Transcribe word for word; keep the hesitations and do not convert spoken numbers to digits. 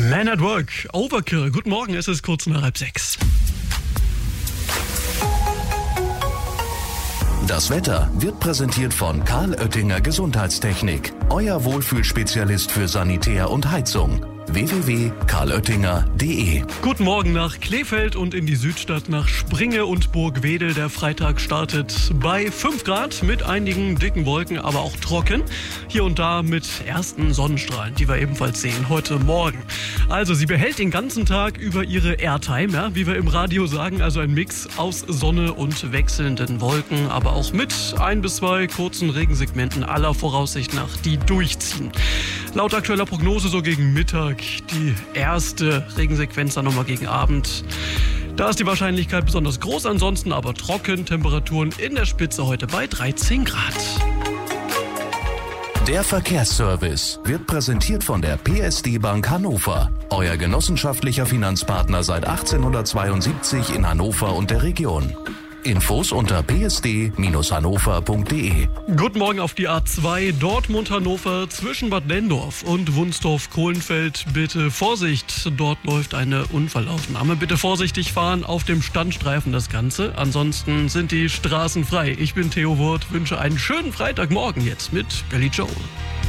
Man at Work, Overkill. Guten Morgen, es ist kurz nach halb sechs. Das Wetter wird präsentiert von Karl Oettinger Gesundheitstechnik. Euer Wohlfühlspezialist für Sanitär und Heizung. w w w punkt karl oettinger punkt d e. Guten Morgen nach Krefeld und in die Südstadt nach Springe und Burgwedel. Der Freitag startet bei fünf Grad mit einigen dicken Wolken, aber auch trocken. Hier und da mit ersten Sonnenstrahlen, die wir ebenfalls sehen heute Morgen. Also sie behält den ganzen Tag über ihre Airtime, ja, wie wir im Radio sagen. Also ein Mix aus Sonne und wechselnden Wolken, aber auch mit ein bis zwei kurzen Regensegmenten aller Voraussicht nach, die durchziehen. Laut aktueller Prognose so gegen Mittag die erste Regensequenz, dann nochmal gegen Abend. Da ist die Wahrscheinlichkeit besonders groß, ansonsten aber trocken. Temperaturen in der Spitze heute bei dreizehn Grad. Der Verkehrsservice wird präsentiert von der P S D Bank Hannover. Euer genossenschaftlicher Finanzpartner seit achtzehnhundertzweiundsiebzig in Hannover und der Region. Infos unter p s d Bindestrich hannover punkt d e. Guten Morgen auf die A zwei Dortmund-Hannover zwischen Bad Nenndorf und Wunsdorf-Kohlenfeld. Bitte Vorsicht, dort läuft eine Unfallaufnahme. Bitte vorsichtig fahren, auf dem Standstreifen das Ganze. Ansonsten sind die Straßen frei. Ich bin Theo Wurth, wünsche einen schönen Freitagmorgen jetzt mit Billy Joel.